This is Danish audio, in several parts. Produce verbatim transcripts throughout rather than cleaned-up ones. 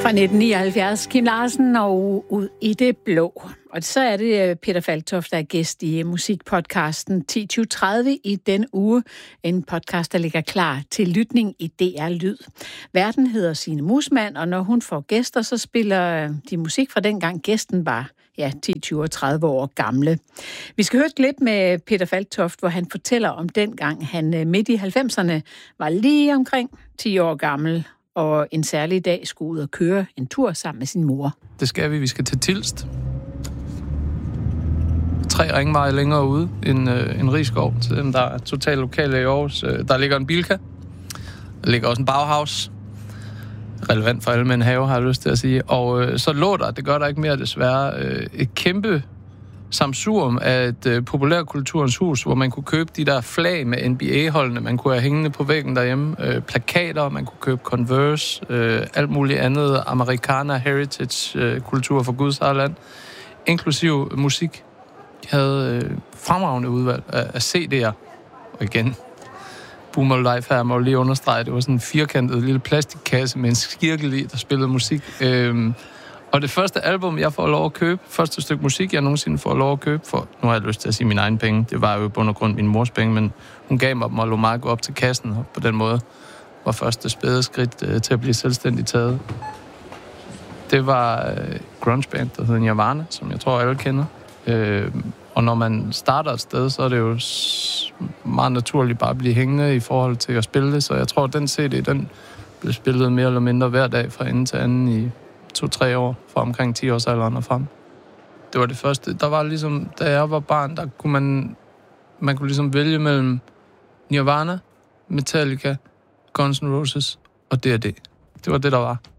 Fra nitten nioghalvfjerds, Kim Larsen og Ud i det blå. Og så er det Peter Falktoft, der er gæst i musikpodcasten ti tyve tredive i den uge. En podcast, der ligger klar til lytning i D R Lyd. Værten hedder Signe Musmann, og når hun får gæster, så spiller de musik fra dengang gæsten var ja, ti, tyve og tredive år gamle. Vi skal høre et klip med Peter Falktoft, hvor han fortæller om dengang han midt i halvfemserne var lige omkring ti år gammel, og en særlig dag skulle ud og køre en tur sammen med sin mor. Det skal vi. Vi skal til Tilst. Tre ringveje længere ude end øh, en Rigskov, til dem, der er totalt lokale i Aarhus. Der ligger en Bilka. Der ligger også en Bauhaus. Relevant for alle med en have, har jeg lyst til at sige. Og øh, så lå der, det gør der ikke mere desværre, øh, et kæmpe samsurum af et øh, populærkulturens hus, hvor man kunne købe de der flag med N B A-holdene, man kunne have hængende på væggen derhjemme, øh, plakater, man kunne købe Converse, øh, alt muligt andet amerikaner, heritage, øh, kultur for Guds eget land, inklusiv musik. De havde øh, fremragende udvalg af, af C D'er, og igen, Boomer Life her, må lige understrege, det var sådan en firkantet lille plastikkasse med en skirkel i, der spillede musik. Øh, Og det første album, jeg får lov at købe, første stykke musik, jeg nogensinde får lov at købe, for nu har jeg lyst til at sige mine egne penge, det var jo i bund og grund min mors penge, men hun gav mig dem og lå mig gå op til kassen, og på den måde var første spæde skridt øh, til at blive selvstændigt taget. Det var øh, grungeband, der hedder Nirvana, som jeg tror alle kender. Øh, og når man starter et sted, så er det jo meget naturligt bare at blive hængende i forhold til at spille det, så jeg tror, at den C D, den blev spillet mere eller mindre hver dag fra ende til anden i to-tre år, fra omkring ti års alderen og frem. Det var det første. Der var ligesom, da jeg var barn, der kunne man, man kunne ligesom vælge mellem Nirvana, Metallica, Guns N' Roses og D og D. Det var det, der var.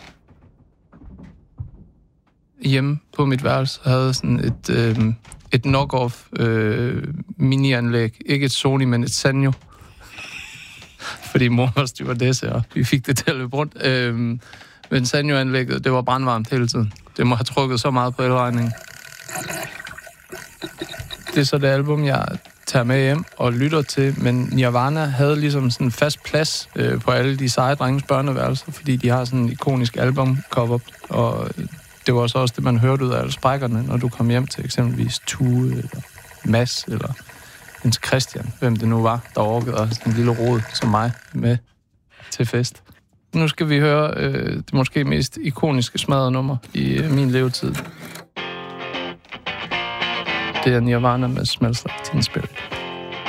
Hjemme på mit værelse havde sådan et, øh, et knock-off øh, mini-anlæg. Ikke et Sony, men et Sanyo. Fordi mor var stewardesse, og vi fik det til at løbe rundt. Øh, Men Sanyo-anlægget, det var brandvarmt hele tiden. Det må have trukket så meget på elregningen. Det er så det album, jeg tager med hjem og lytter til, men Nirvana havde ligesom sådan en fast plads øh, på alle de seje drenges børneværelser, fordi de har sådan en ikonisk albumcover, og det var så også det, man hørte ud af alle sprækkerne, når du kom hjem til eksempelvis Tue, eller Mads, eller Jens Christian, hvem det nu var, der orkede også en lille rod som mig med til fest. Nu skal vi høre øh, det måske mest ikoniske smadrenummer i øh, min levetid. Det er Nirvana med Smells Like Teen Spirit.